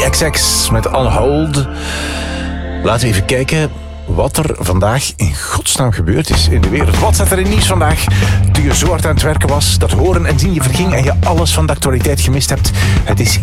XXX met On Hold. Laten we even kijken wat er vandaag in godsnaam gebeurd is in de wereld. Wat staat er in nieuws vandaag? Toen je zo hard aan het werken was, dat horen en zien je verging en je alles van de actualiteit gemist hebt. Het is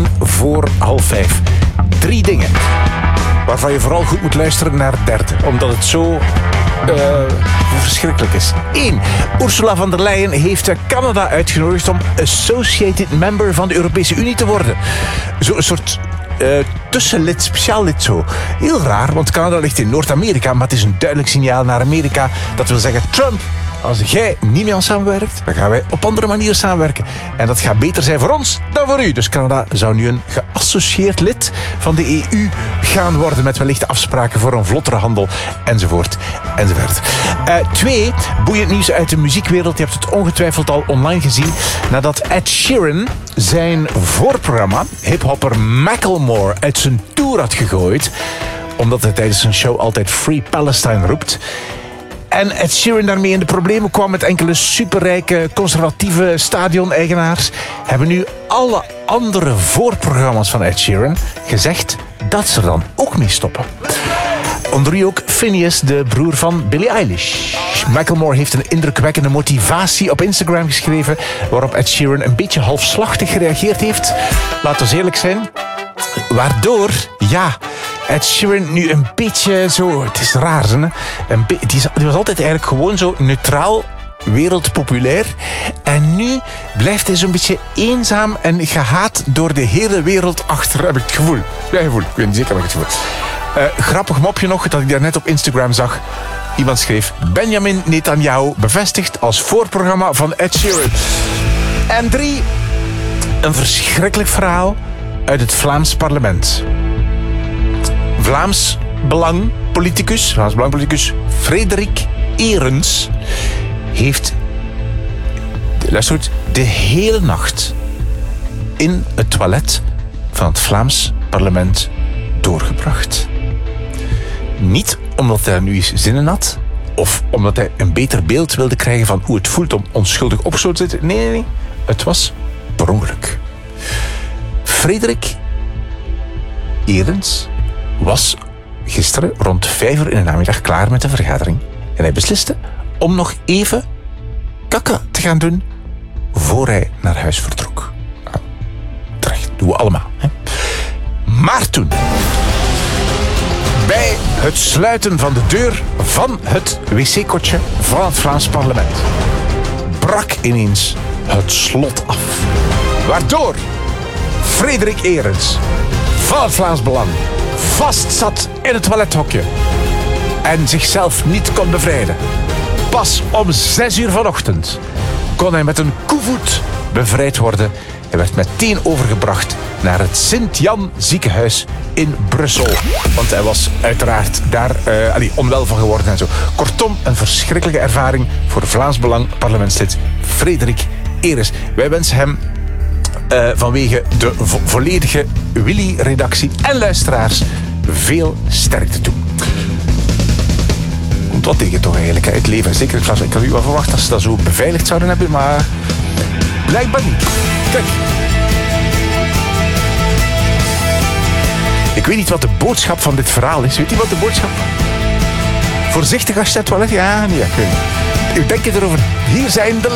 5:01. 3 dingen waarvan je vooral goed moet luisteren naar het derde, omdat het zo verschrikkelijk is. 1. Ursula von der Leyen heeft Canada uitgenodigd om associated member van de Europese Unie te worden. Zo'n soort tussenlid, speciaal lid zo. Heel raar, want Canada ligt in Noord-Amerika, maar het is een duidelijk signaal naar Amerika. Dat wil zeggen, Trump, als jij niet met ons samenwerkt, dan gaan wij op andere manieren samenwerken. En dat gaat beter zijn voor ons dan voor u. Dus Canada zou nu een geassocieerd lid van de EU gaan worden, met wellicht afspraken voor een vlottere handel, enzovoort, enzovoort. 2, boeiend nieuws uit de muziekwereld. Je hebt het ongetwijfeld al online gezien. Nadat Ed Sheeran zijn voorprogramma, hiphopper Macklemore, uit zijn tour had gegooid, omdat hij tijdens zijn show altijd Free Palestine roept. En Ed Sheeran daarmee in de problemen kwam met enkele superrijke conservatieve stadion-eigenaars, hebben nu alle andere voorprogramma's van Ed Sheeran gezegd dat ze er dan ook mee stoppen. Onder wie ook Phineas, de broer van Billie Eilish. Macklemore heeft een indrukwekkende motivatie op Instagram geschreven, waarop Ed Sheeran een beetje halfslachtig gereageerd heeft. Laten we eerlijk zijn. Waardoor, Ed Sheeran nu een beetje zo, het is raar, hè? Die was altijd eigenlijk gewoon zo neutraal, wereldpopulair. En nu blijft hij zo'n beetje eenzaam en gehaat door de hele wereld achter, heb ik het gevoel. Ja, gevoel. Ik weet niet zeker, heb ik het gevoel. Grappig mopje nog, dat ik daar net op Instagram zag. Iemand schreef, Benjamin Netanyahu bevestigd als voorprogramma van Ed Sheeran. En 3, een verschrikkelijk verhaal uit het Vlaams parlement. Vlaams Belang politicus Frederik Eerens heeft, luister goed, de hele nacht in het toilet van het Vlaams parlement doorgebracht. Niet omdat hij er nu eens zin in had, of omdat hij een beter beeld wilde krijgen van hoe het voelt om onschuldig opgesloten te zitten. Nee. Het was per ongeluk. Frederik Eerens was gisteren rond 5:00 in de namiddag klaar met de vergadering. En hij besliste om nog even kakken te gaan doen voor hij naar huis vertrok. Nou, terecht, doen we allemaal. Hè? Maar toen, bij het sluiten van de deur van het wc-kotje van het Vlaams parlement, brak ineens het slot af. Waardoor Frederik Eerens van het Vlaams Belang vast zat in het toilethokje en zichzelf niet kon bevrijden. Pas om 6:00 vanochtend kon hij met een koevoet bevrijd worden. Hij werd meteen overgebracht naar het Sint-Jan ziekenhuis in Brussel. Want hij was uiteraard daar onwel van geworden en zo. Kortom, een verschrikkelijke ervaring voor Vlaams Belang parlementslid Frederik Eerens. Wij wensen hem vanwege de volledige Willy-redactie en luisteraars veel sterkte toe. Komt wat tegen toch eigenlijk, het leven. Zeker het Vlaams. Ik had u wel verwacht dat ze dat zo beveiligd zouden hebben, maar blijkbaar niet. Kijk. Ik weet niet wat de boodschap van dit verhaal is. Weet je wat de boodschap? Voorzichtig als je het toilet... Ja, nee, ik weet niet. Ik denk erover. Hier zijn de